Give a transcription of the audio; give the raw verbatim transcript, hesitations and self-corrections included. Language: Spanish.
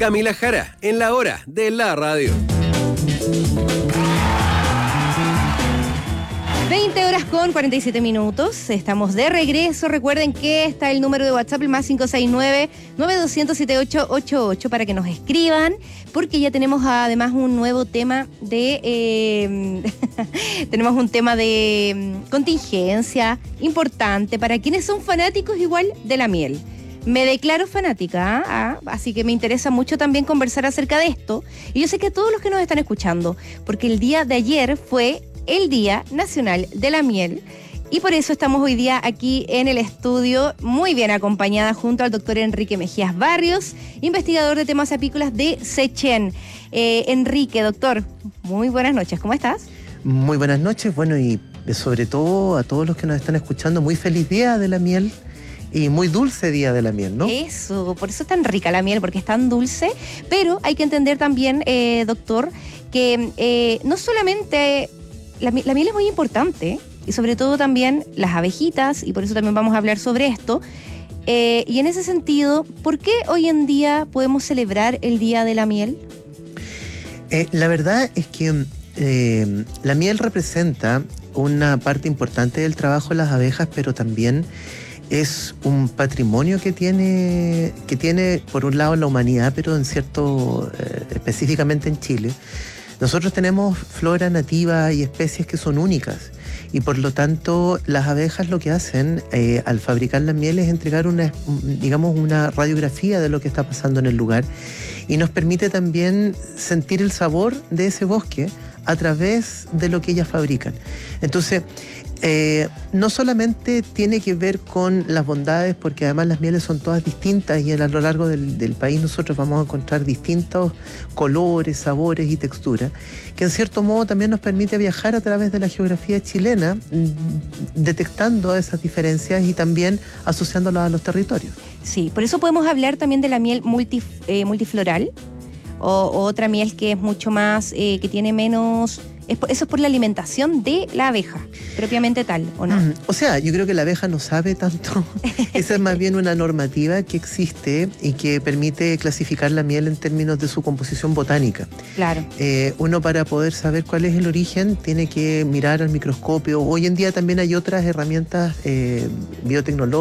Camila Jara, en la hora de la radio. veinte horas con cuarenta y siete minutos, estamos de regreso. Recuerden que está el número de WhatsApp, el más cinco seis nueve, nueve dos cero, siete ocho ocho ocho, para que nos escriban, porque ya tenemos además un nuevo tema de eh, tenemos un tema de contingencia importante para quienes son fanáticos igual de la miel. Me declaro fanática, ¿ah? Así que me interesa mucho también conversar acerca de esto, y yo sé que a todos los que nos están escuchando, porque el día de ayer fue el Día Nacional de la Miel, y por eso estamos hoy día aquí en el estudio, muy bien acompañada junto al doctor Enrique Mejías Barrios, investigador de temas apícolas de Seychén. Eh, Enrique, doctor, muy buenas noches, ¿cómo estás? Muy buenas noches, bueno, y sobre todo a todos los que nos están escuchando, muy feliz Día de la Miel y muy dulce Día de la Miel, ¿no? Eso, por eso es tan rica la miel, porque es tan dulce, pero hay que entender también, eh, doctor, que eh, no solamente... La, la miel es muy importante, y sobre todo también las abejitas, y por eso también vamos a hablar sobre esto. Eh, y en ese sentido, ¿por qué hoy en día podemos celebrar el Día de la Miel? Eh, la verdad es que eh, la miel representa una parte importante del trabajo de las abejas, pero también es un patrimonio que tiene, que tiene por un lado la humanidad, pero en cierto, eh, específicamente en Chile. Nosotros tenemos flora nativa y especies que son únicas, y por lo tanto las abejas lo que hacen eh, al fabricar la miel es entregar una, digamos, una radiografía de lo que está pasando en el lugar, y nos permite también sentir el sabor de ese bosque a través de lo que ellas fabrican. Entonces, Eh, no solamente tiene que ver con las bondades, porque además las mieles son todas distintas, y a lo largo del, del país nosotros vamos a encontrar distintos colores, sabores y texturas, que en cierto modo también nos permite viajar a través de la geografía chilena, detectando esas diferencias y también asociándolas a los territorios. Sí, por eso podemos hablar también de la miel multi, eh, multifloral, o, o otra miel que es mucho más, eh, que tiene menos... Eso es por la alimentación de la abeja, propiamente tal, ¿o no? Mm, o sea, yo creo que la abeja no sabe tanto. Esa es más bien una normativa que existe y que permite clasificar la miel en términos de su composición botánica. Claro. Eh, uno, para poder saber cuál es el origen, tiene que mirar al microscopio. Hoy en día también hay otras herramientas eh, biotecnológicas